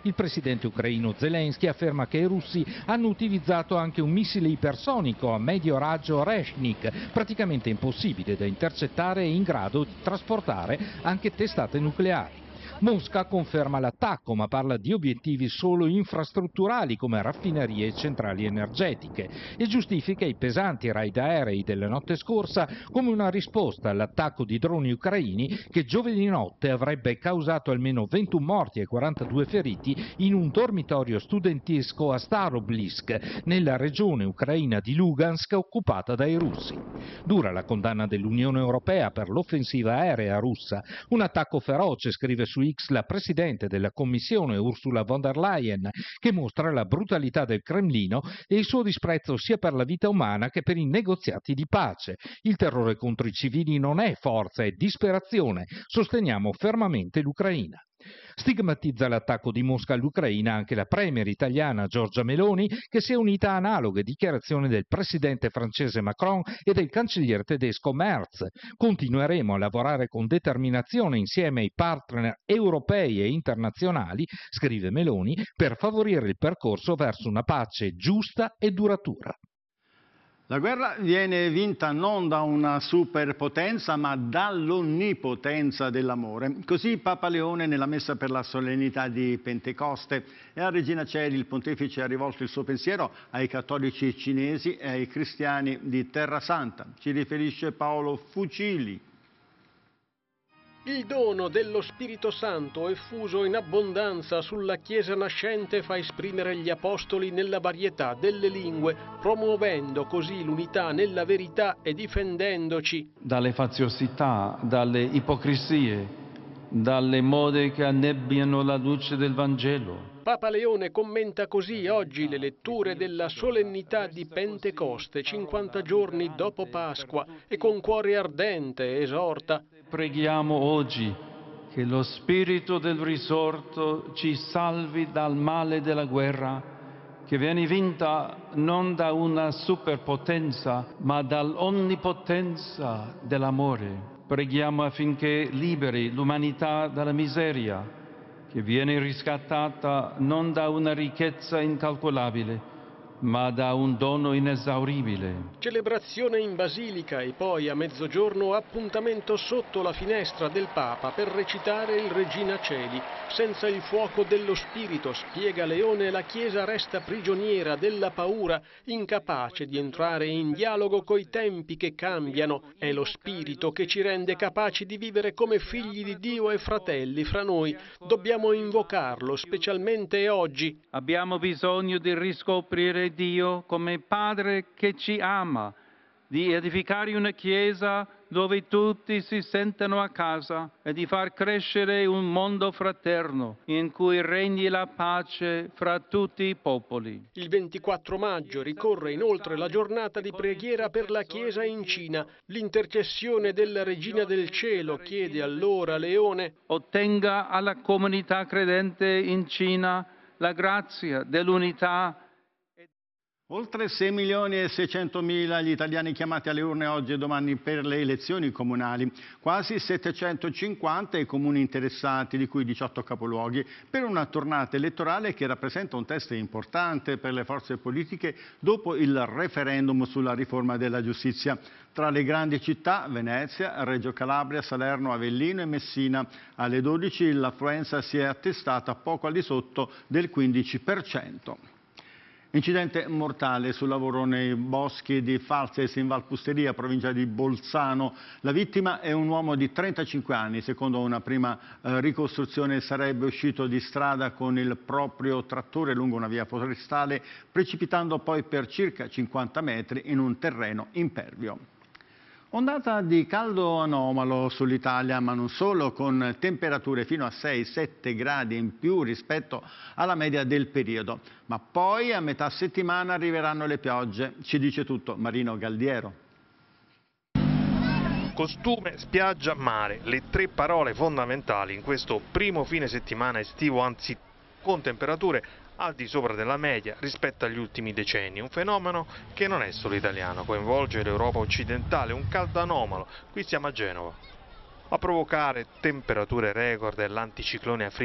Il presidente ucraino Zelensky afferma che i russi hanno utilizzato anche un missile ipersonico a medio raggio Reshnik, praticamente impossibile da intercettare e in grado di trasportare anche testate nucleari. Mosca conferma l'attacco, ma parla di obiettivi solo infrastrutturali come raffinerie e centrali energetiche e giustifica i pesanti raid aerei della notte scorsa come una risposta all'attacco di droni ucraini che giovedì notte avrebbe causato almeno 21 morti e 42 feriti in un dormitorio studentesco a Staroblisk, nella regione ucraina di Lugansk occupata dai russi. Dura la condanna dell'Unione Europea per l'offensiva aerea russa, un attacco feroce, scrive su X la Presidente della Commissione Ursula von der Leyen, che mostra la brutalità del Cremlino e il suo disprezzo sia per la vita umana che per i negoziati di pace. Il terrore contro i civili non è forza, è disperazione. Sosteniamo fermamente l'Ucraina. Stigmatizza l'attacco di Mosca all'Ucraina anche la premier italiana Giorgia Meloni, che si è unita a analoghe dichiarazioni del presidente francese Macron e del cancelliere tedesco Merz. Continueremo a lavorare con determinazione insieme ai partner europei e internazionali, scrive Meloni, per favorire il percorso verso una pace giusta e duratura. La guerra viene vinta non da una superpotenza, ma dall'onnipotenza dell'amore. Così Papa Leone nella messa per la solennità di Pentecoste. E a Regina Coeli il pontefice ha rivolto il suo pensiero ai cattolici cinesi e ai cristiani di Terra Santa. Ci riferisce Paolo Fucili. Il dono dello Spirito Santo effuso in abbondanza sulla Chiesa nascente fa esprimere gli apostoli nella varietà delle lingue, promuovendo così l'unità nella verità e difendendoci dalle faziosità, dalle ipocrisie, dalle mode che annebbiano la luce del Vangelo. Papa Leone commenta così oggi le letture della solennità di Pentecoste, 50 giorni dopo Pasqua, e con cuore ardente esorta: preghiamo oggi che lo Spirito del risorto ci salvi dal male della guerra, che viene vinta non da una superpotenza, ma dall'onnipotenza dell'amore. Preghiamo affinché liberi l'umanità dalla miseria, che viene riscattata non da una ricchezza incalcolabile, ma da un dono inesauribile. Celebrazione in basilica e poi a mezzogiorno appuntamento sotto la finestra del Papa per recitare il Regina Coeli. Senza il fuoco dello Spirito, spiega Leone, la Chiesa resta prigioniera della paura, incapace di entrare in dialogo coi tempi che cambiano. È lo Spirito che ci rende capaci di vivere come figli di Dio e fratelli fra noi. Dobbiamo invocarlo, specialmente oggi. Abbiamo bisogno di riscoprire Dio come Padre che ci ama, di edificare una Chiesa dove tutti si sentano a casa e di far crescere un mondo fraterno in cui regni la pace fra tutti i popoli. Il 24 maggio ricorre inoltre la giornata di preghiera per la Chiesa in Cina. L'intercessione della Regina del Cielo, chiede allora Leone, ottenga alla comunità credente in Cina la grazia dell'unità. Oltre 6.600.000 gli italiani chiamati alle urne oggi e domani per le elezioni comunali, quasi 750 i comuni interessati, di cui 18 capoluoghi, per una tornata elettorale che rappresenta un test importante per le forze politiche dopo il referendum sulla riforma della giustizia. Tra le grandi città, Venezia, Reggio Calabria, Salerno, Avellino e Messina, alle 12 l'affluenza si è attestata poco al di sotto del 15%. Incidente mortale sul lavoro nei boschi di Falses in Valpusteria, provincia di Bolzano. La vittima è un uomo di 35 anni. Secondo una prima ricostruzione sarebbe uscito di strada con il proprio trattore lungo una via forestale, precipitando poi per circa 50 metri in un terreno impervio. Ondata di caldo anomalo sull'Italia, ma non solo, con temperature fino a 6-7 gradi in più rispetto alla media del periodo. Ma poi a metà settimana arriveranno le piogge. Ci dice tutto Marino Galdiero. Costume, spiaggia, mare, le tre parole fondamentali in questo primo fine settimana estivo, anzi con temperature al di sopra della media rispetto agli ultimi decenni, un fenomeno che non è solo italiano, coinvolge l'Europa occidentale, un caldo anomalo, qui siamo a Genova. A provocare temperature record è l'anticiclone africano